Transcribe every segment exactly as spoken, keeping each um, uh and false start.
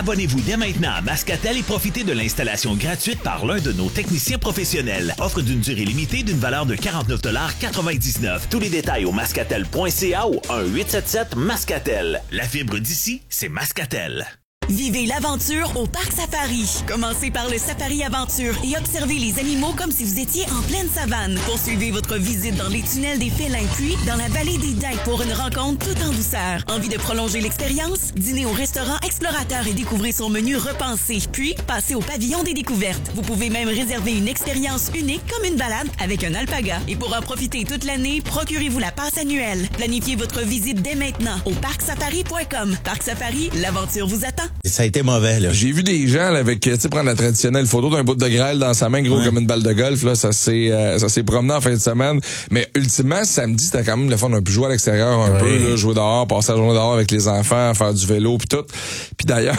Abonnez-vous dès maintenant à Mascatel et profitez de l'installation gratuite par l'un de nos techniciens professionnels. Offre d'une durée limitée d'une valeur de quarante-neuf quatre-vingt-dix-neuf. Tous les détails au mascatel point c a ou un huit sept sept Mascatel. La fibre d'ici, c'est Mascatel. Vivez l'aventure au Parc Safari. Commencez par le Safari Aventure et observez les animaux comme si vous étiez en pleine savane. Poursuivez votre visite dans les tunnels des félins, puis dans la vallée des Daims pour une rencontre tout en douceur. Envie de prolonger l'expérience? Dînez au restaurant Explorateur et découvrez son menu repensé. Puis, passez au pavillon des découvertes. Vous pouvez même réserver une expérience unique comme une balade avec un alpaga. Et pour en profiter toute l'année, procurez-vous la passe annuelle. Planifiez votre visite dès maintenant au parc safari point com. Parc Safari, l'aventure vous attend. Ça a été mauvais, là. J'ai vu des gens là, avec, tu sais, prendre la traditionnelle photo d'un bout de grêle dans sa main, gros ouais. comme une balle de golf, là, ça s'est euh, ça s'est promené en fin de semaine. Mais ultimement, samedi, c'était quand même le fun. On a pu jouer à l'extérieur un ouais. peu, là, jouer dehors, passer la journée dehors avec les enfants, faire du vélo puis tout. Puis d'ailleurs,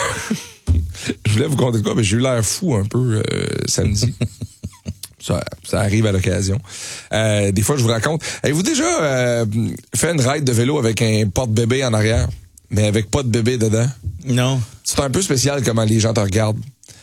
je voulais vous conter de quoi, mais j'ai eu l'air fou un peu euh, samedi. Ça, ça arrive à l'occasion. Euh, des fois, je vous raconte. Avez-vous déjà euh, fait une ride de vélo avec un porte-bébé en arrière? Mais avec pas de bébé dedans? Non. C'est un peu spécial comment les gens te regardent.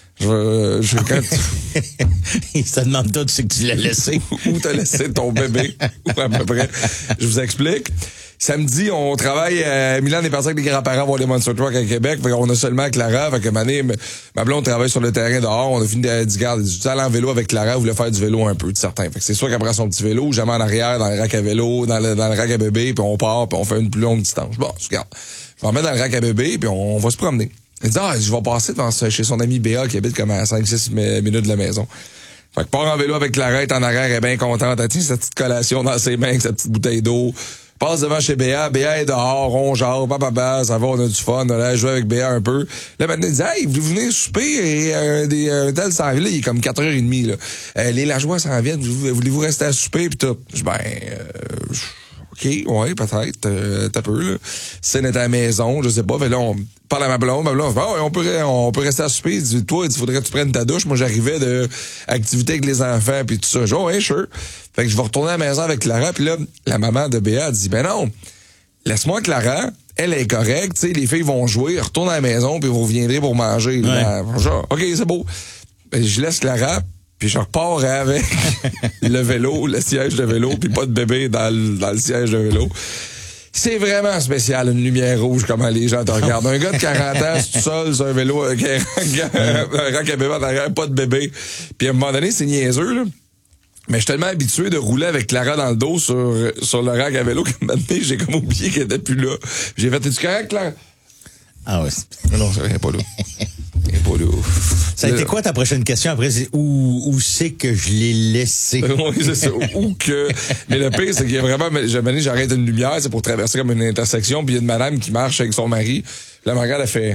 Je, je, quand tu... Ils se demandent tout ce que tu l'as laissé. Où t'as laissé ton bébé? Ou à peu près. Je vous explique. Samedi, on travaille à Milan, on est parti avec les grands-parents voir les Monster Truck à Québec. Fait qu'on a seulement Clara. Fait que mané, ma blonde travaille sur le terrain dehors. On a fini de dire, garde, tu allais en vélo avec Clara, voulait faire du vélo un peu, de certains. Fait que c'est sûr qu'elle prend son petit vélo, jamais en arrière, dans le rack à vélo, dans le, dans le rack à bébé, puis on part, puis on fait une plus longue distance. Bon, tu regardes. Je vais en mettre dans le rack à bébé, puis on, on va se promener. Elle dit, ah, je vais passer devant chez son ami Béa qui habite comme à cinq six minutes de la maison. Fait que part en vélo avec Clara, elle est en arrière, elle est bien contente. Elle tient sa petite collation dans ses mains avec sa petite bouteille d'eau. Passe devant chez Béa, Béa est dehors, on genre, papa, ça va, on a du fun, on a joué avec Béa un peu. Là, maintenant, il dit, hey, vous venez souper et euh, des euh, tel s'en vient, là, il est comme quatre heures trente, là. Euh, les lajoie s'en viennent, voulez-vous rester à souper, pis tout. Je dis, ben, euh, OK, ouais, peut-être, euh, t'as peu, là. Si elle est à la maison, je sais pas, fait là, on parle à ma blonde, ma blonde, oh, on peut, on peut rester à souper. Il dit, toi, il faudrait que tu prennes ta douche. Moi, j'arrivais de activité avec les enfants, puis tout ça. Je dis, oh, ouais, sure. Fait que je vais retourner à la maison avec Clara, puis là, la maman de Béa a dit, ben non, laisse-moi Clara, elle est correcte, tu sais, les filles vont jouer, retourne à la maison, puis vous reviendrez pour manger. Ouais. Là, genre, OK, c'est beau. Ben, je laisse Clara, puis je repars avec le vélo, le siège de vélo, puis pas de bébé dans le, dans le siège de vélo. C'est vraiment spécial, une lumière rouge, comment les gens te regardent. Un gars de quarante ans, c'est tout seul sur un vélo avec un, un rack à bébé en arrière, pas de bébé. Puis à un moment donné, c'est niaiseux, là. Mais je suis tellement habitué de rouler avec Clara dans le dos sur, sur le rack à vélo que maintenant, j'ai comme oublié qu'elle était plus là. J'ai fait, es-tu correct, Clara? Ah ouais. Non, ça vient pas là. Ça vient pas là. Ça a été quoi ta prochaine question après? C'est où, où c'est que je l'ai laissé? Oui, c'est ça. Où que. Mais le pire, c'est qu'il y a vraiment, jamais j'arrête une lumière, c'est pour traverser comme une intersection, puis il y a une madame qui marche avec son mari. Là, ma regarde, elle fait,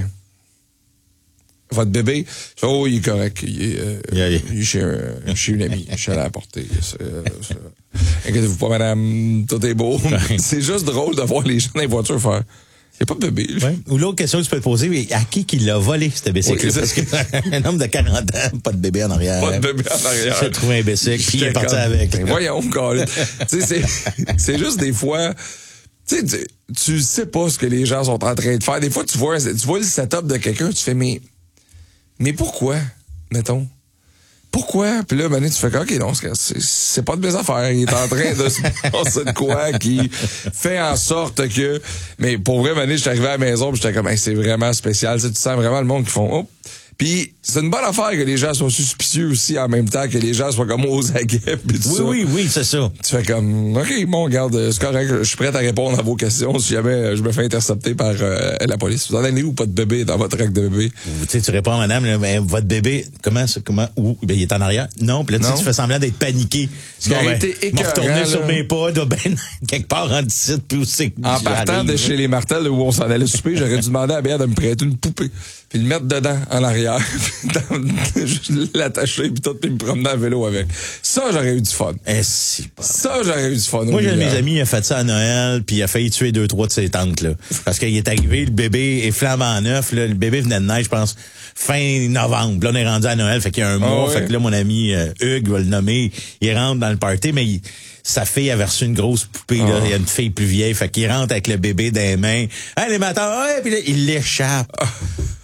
votre bébé? Je fais, oh, il est correct. Il est, euh, yeah, yeah. il est chez, un, chez une amie. Je suis allé à la porter. Inquiétez-vous pas, madame. Tout est beau. C'est juste drôle de voir les gens dans les voitures faire. Il n'y a pas de bébé. Ouais. Ou l'autre question que tu peux te poser, mais à qui qui l'a volé, ce bicycle? Oui, parce qu'un homme de quarante ans, pas de bébé en arrière. Pas de bébé en arrière. J'ai trouvé un bicycle, puis il est parti comme, avec. Ben voyons, tu sais, c'est, c'est juste des fois, tu sais, tu sais pas ce que les gens sont en train de faire. Des fois, tu vois, tu vois le setup de quelqu'un, tu fais, mais, mais pourquoi, mettons? Pourquoi? Puis là, maintenant, tu fais OK, non, c'est, c'est pas de mes affaires. Il est en train de se passer de quoi qui fait en sorte que... Mais pour vrai, maintenant, je suis arrivé à la maison puis j'étais comme, hey, c'est vraiment spécial. Tu sens vraiment le monde qui font... Oh. Puis c'est une bonne affaire que les gens soient suspicieux aussi en même temps, que les gens soient comme aux aguets pis tout oui, ça. Oui, oui, oui, c'est ça. Tu fais comme, OK, bon, regarde, c'est correct, je suis prêt à répondre à vos questions si jamais je me fais intercepter par euh, la police. Vous en avez où pas de bébé dans votre rack de bébé? Tu sais, tu réponds à madame, là, ben, votre bébé, comment, comment, où? Ben, il est en arrière. Non, puis là, tu fais semblant d'être paniqué. Ce qui a été écœurant, retourner sur mes pas, doit ben, quelque part en dix puis où c'est que en partant arrive, de chez les Martels où on s'en allait souper, j'aurais dû demander à Béa de me prêter une poupée puis le mettre dedans, en arrière, juste l'attacher puis tout, puis me promener à vélo avec. Ça, j'aurais eu du fun. Eh, si, pas. Ça, j'aurais eu du fun. Moi, j'ai un de mes amis, il a fait ça à Noël, puis il a failli tuer deux, trois de ses tantes, là. Parce qu'il est arrivé, le bébé est flambant neuf, là, le bébé venait de naître, je pense, fin novembre. Là, on est rendu à Noël, fait qu'il y a un mois, oh, ouais. Fait que là, mon ami euh, Hugues va le nommer, il rentre dans le party, mais il, sa fille a reçu une grosse poupée, oh. Là, il y a une fille plus vieille, fait qu'il rentre avec le bébé dans les mains. Hey, les matins, ouais, puis là, il l'échappe. Oh.